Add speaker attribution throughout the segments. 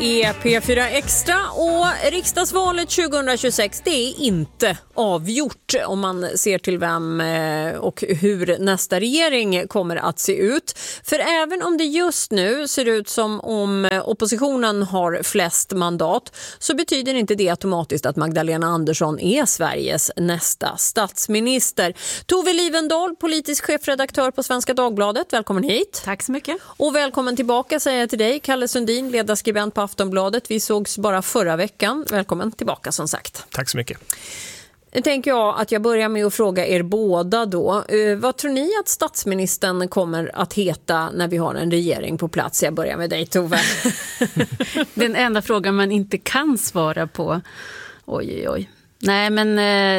Speaker 1: är P4 Extra och riksdagsvalet 2026 det är inte avgjort om man ser till vem och hur nästa regering kommer att se ut. För även om det just nu ser ut som om oppositionen har flest mandat så betyder inte det automatiskt att Magdalena Andersson är Sveriges nästa statsminister. Tove Livendal, politisk chefredaktör på Svenska Dagbladet, välkommen hit.
Speaker 2: Tack så mycket.
Speaker 1: Och välkommen tillbaka säger jag till dig, Kalle Sundin, ledarskribent på Aftonbladet. Vi sågs bara förra veckan. Välkommen tillbaka som sagt.
Speaker 3: Tack så mycket.
Speaker 1: Nu tänker jag att jag börjar med att fråga er båda då. Vad tror ni att statsministern kommer att heta när vi har en regering på plats? Jag börjar med dig, Tove.
Speaker 2: Den enda frågan man inte kan svara på. Oj. Nej, men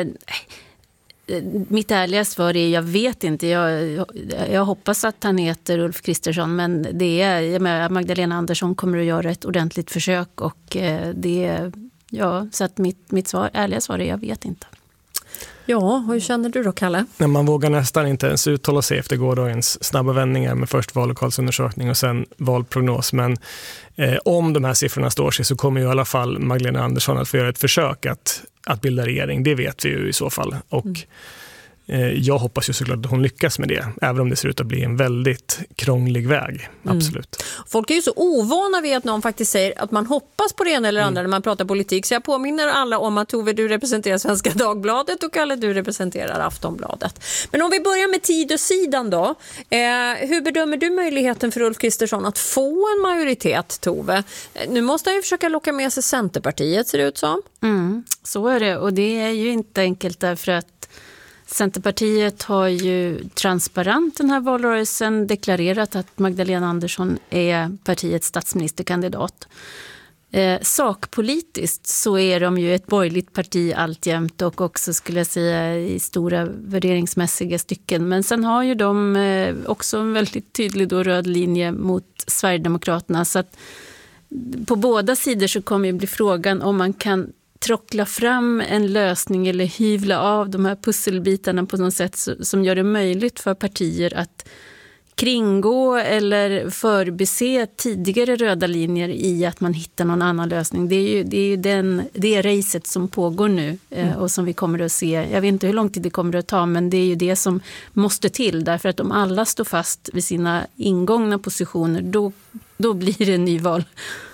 Speaker 2: mitt ärliga svar är jag vet inte. Jag hoppas att han heter Ulf Kristersson, men Magdalena Andersson kommer att göra ett ordentligt försök och så att mitt ärliga svar är jag vet inte.
Speaker 1: Ja, hur känner du då, Kalle?
Speaker 3: Man vågar nästan inte ens uttala sig efter gårdagens snabba vändningar med först vallokalsundersökning och sen valprognos. Men om de här siffrorna står sig så kommer ju i alla fall Magdalena Andersson att få göra ett försök att bilda regering. Det vet vi ju i så fall. Och jag hoppas ju såklart att hon lyckas med det, även om det ser ut att bli en väldigt krånglig väg. Absolut.
Speaker 1: Folk är ju så ovana vid att någon faktiskt säger att man hoppas på det ena eller andra när man pratar politik. Så jag påminner alla om att Tove, du representerar Svenska Dagbladet och Kalle, du representerar Aftonbladet. Men om vi börjar med Tidösidan då. Hur bedömer du möjligheten för Ulf Kristersson att få en majoritet, Tove? Nu måste han ju försöka locka med sig Centerpartiet, ser det ut som.
Speaker 2: Så är det, och det är ju inte enkelt därför att Centerpartiet har ju transparent den här valrörelsen deklarerat att Magdalena Andersson är partiets statsministerkandidat. Sakpolitiskt så är de ju ett borgerligt parti alltjämt och också skulle jag säga i stora värderingsmässiga stycken. Men sen har ju de också en väldigt tydlig då röd linje mot Sverigedemokraterna, så att på båda sidor så kommer ju bli frågan om man kan trockla fram en lösning eller hyvla av de här pusselbitarna på något sätt som gör det möjligt för partier att kringgå eller förbise tidigare röda linjer i att man hittar någon annan lösning. Det är ju racet som pågår nu och som vi kommer att se. Jag vet inte hur lång tid det kommer att ta, men det är ju det som måste till, därför att om alla står fast vid sina ingångna positioner då blir det nyval.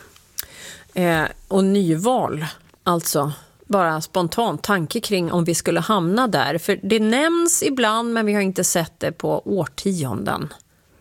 Speaker 1: Och nyval, alltså bara spontant tanke kring om vi skulle hamna där. För det nämns ibland, men vi har inte sett det på årtionden.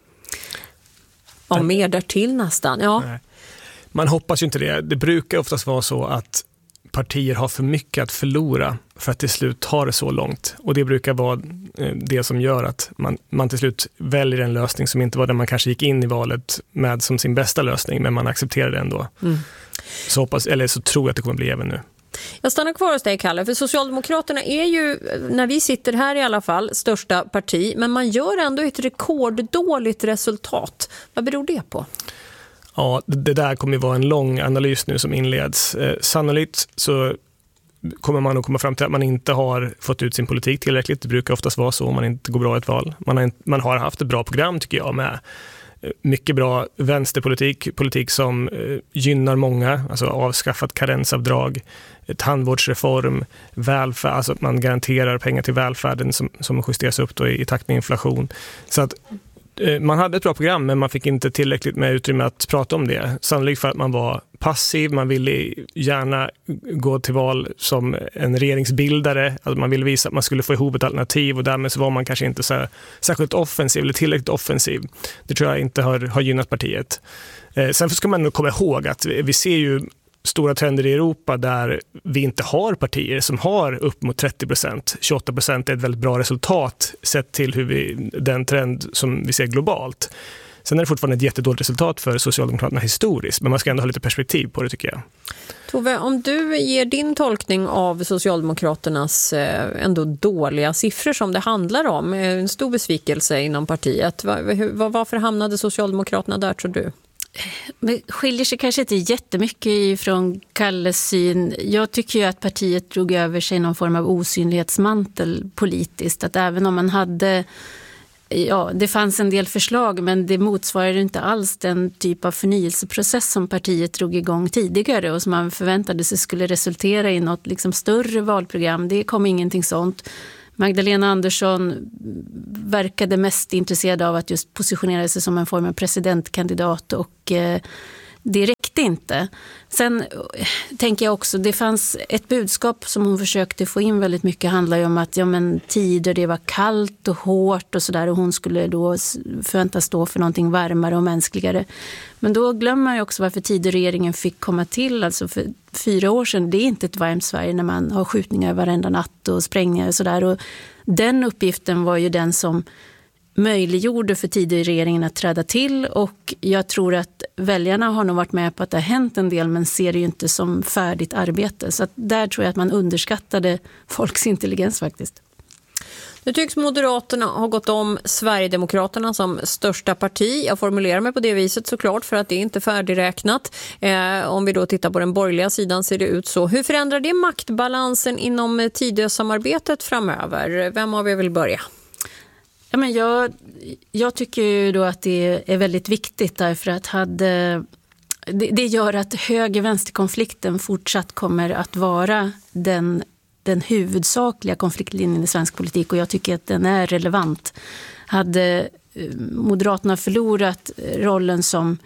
Speaker 1: Och mer därtill nästan. Ja.
Speaker 3: Man hoppas ju inte det. Det brukar oftast vara så att partier har för mycket att förlora för att till slut ta det så långt. Och det brukar vara det som gör att man till slut väljer en lösning som inte var den man kanske gick in i valet med som sin bästa lösning, men man accepterar det ändå. Så tror jag att det kommer bli även nu.
Speaker 1: Jag stannar kvar hos dig, Kalle, för Socialdemokraterna är ju, när vi sitter här i alla fall, största parti, men man gör ändå ett rekorddåligt resultat. Vad beror det på?
Speaker 3: Ja, det där kommer ju vara en lång analys nu som inleds. Sannolikt så kommer man att komma fram till att man inte har fått ut sin politik tillräckligt. Det brukar oftast vara så om man inte går bra i ett val. Man har haft ett bra program, tycker jag, med mycket bra vänsterpolitik, politik som gynnar många, alltså avskaffat karensavdrag, tandvårdsreform, välfärd, alltså att man garanterar pengar till välfärden som justeras upp då i takt med inflation. Så att man hade ett bra program, men man fick inte tillräckligt med utrymme att prata om det. Sannolikt för att man var passiv, man ville gärna gå till val som en regeringsbildare, alltså man ville visa att man skulle få ihop ett alternativ och därmed så var man kanske inte så särskilt offensiv eller tillräckligt offensiv. Det tror jag inte har gynnat partiet. Sen ska man nog komma ihåg att vi ser ju stora trender i Europa där vi inte har partier som har upp mot 30%. 28% är ett väldigt bra resultat sett till den trend som vi ser globalt. Sen är det fortfarande ett jättedåligt resultat för Socialdemokraterna historiskt, men man ska ändå ha lite perspektiv på det, tycker jag.
Speaker 1: Tove, om du ger din tolkning av Socialdemokraternas ändå dåliga siffror som det handlar om, en stor besvikelse inom partiet. Varför hamnade Socialdemokraterna där, tror du?
Speaker 2: Det skiljer sig kanske inte jättemycket från Kalles syn. Jag tycker ju att partiet drog över sig någon form av osynlighetsmantel politiskt. Att även om man hade Ja, det fanns en del förslag, men det motsvarade inte alls den typ av förnyelseprocess som partiet drog igång tidigare och som man förväntade sig skulle resultera i något liksom större valprogram. Det kom ingenting sånt. Magdalena Andersson verkade mest intresserad av att just positionera sig som en form av presidentkandidat, och det räckte inte. Sen tänker jag också, det fanns ett budskap som hon försökte få in väldigt mycket, handlar ju om att tider det var kallt och hårt och sådär, och hon skulle då förväntas stå för någonting varmare och mänskligare. Men då glömmer man ju också varför Tidöregeringen fick komma till, alltså för 4 år sedan. Det är inte ett varmt Sverige när man har skjutningar varenda natt och sprängningar och sådär, och den uppgiften var ju den som möjliggjorde för Tidöregeringen att träda till, och jag tror att väljarna har nog varit med på att det har hänt en del, men ser det ju inte som färdigt arbete. Så att där tror jag att man underskattade folks intelligens faktiskt.
Speaker 1: Nu tycks Moderaterna ha gått om Sverigedemokraterna som största parti. Jag formulerar mig på det viset såklart för att det är inte färdigräknat. Om vi då tittar på den borgerliga sidan ser det ut så. Hur förändrar det maktbalansen inom Tidösamarbetet framöver? Vem av er vill börja?
Speaker 2: Ja, men jag tycker ju då att det är väldigt viktigt, därför att det gör att höger-vänster-konflikten fortsatt kommer att vara den huvudsakliga konfliktlinjen i svensk politik, och jag tycker att den är relevant. Hade Moderaterna förlorat rollen som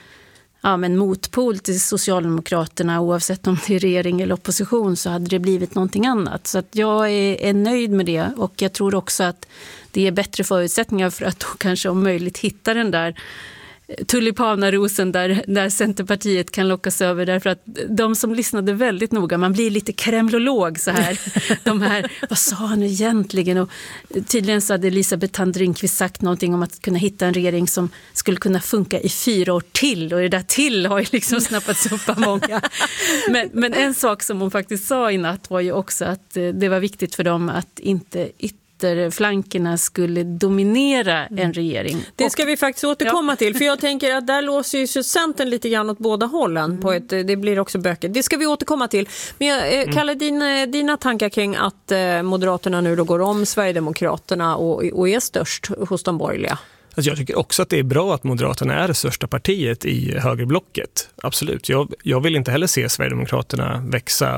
Speaker 2: motpol till Socialdemokraterna, oavsett om det är regering eller opposition, så hade det blivit någonting annat. Så att jag är nöjd med det, och jag tror också att det är bättre förutsättningar för att då kanske om möjligt hitta den där tulipanarosen där Centerpartiet kan lockas över, därför att de som lyssnade väldigt noga, man blir lite kremlolog så här. De här, vad sa han egentligen? Och tydligen så hade Elisabeth Thand-Ringqvist sagt någonting om att kunna hitta en regering som skulle kunna funka i 4 år till, och det där till har ju liksom snappats upp av många. Men en sak som hon faktiskt sa i natt var ju också att det var viktigt för dem att inte flankerna skulle dominera en regering.
Speaker 1: Det ska vi faktiskt återkomma till, för jag tänker att där låser ju Centern lite grann åt båda hållen. Det blir också böcker. Det ska vi återkomma till. Men Kalle, dina tankar kring att Moderaterna nu då går om Sverigedemokraterna och är störst hos de borgerliga?
Speaker 3: Alltså jag tycker också att det är bra att Moderaterna är det största partiet i högerblocket. Absolut. Jag vill inte heller se Sverigedemokraterna växa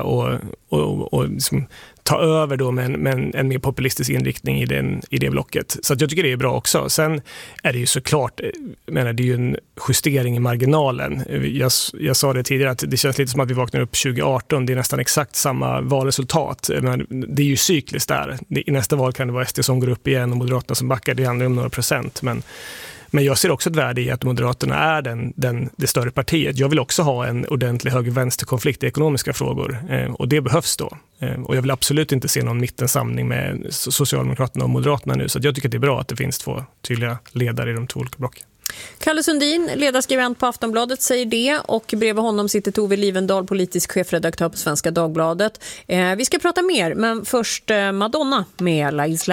Speaker 3: och liksom ta över då med en mer populistisk inriktning i det blocket. Så att jag tycker det är bra också. Sen är det ju såklart, det är ju en justering i marginalen. Jag sa det tidigare att det känns lite som att vi vaknar upp 2018. Det är nästan exakt samma valresultat. Men det är ju cykliskt där. I nästa val kan det vara SD som går upp igen och Moderaterna som backar. Det handlar om några procent. Men jag ser också ett värde i att Moderaterna är det större partiet. Jag vill också ha en ordentlig höger-vänster-konflikt i ekonomiska frågor. Och det behövs då. Och jag vill absolut inte se någon mittensamling med Socialdemokraterna och Moderaterna nu. Så jag tycker att det är bra att det finns 2 tydliga ledare i de 2 olika blocken.
Speaker 1: Kalle Sundin, ledarskribent på Aftonbladet, säger det, och bredvid honom sitter Tove Livendal, politisk chefredaktör på Svenska Dagbladet. Vi ska prata mer, men först Madonna med La Isla.